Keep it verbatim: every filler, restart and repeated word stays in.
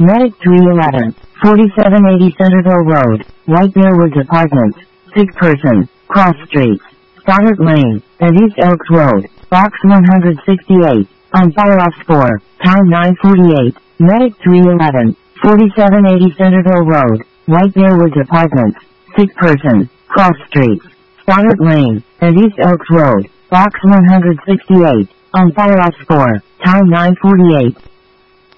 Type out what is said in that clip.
Medic three eleven, forty-seven eighty Centerville Road, White Bear Woods Apartments, sick person, cross streets, Stoddard Lane, and East Elks Road, Box one sixty-eight, on fire off four, pound nine forty-eight, Medic three eleven, forty-seven eighty Centerville Road, White Bear Woods Apartments, sick person, cross streets, Stoddard Lane, and East Elks Road, Box one sixty-eight, on fire off four, pound nine forty-eight.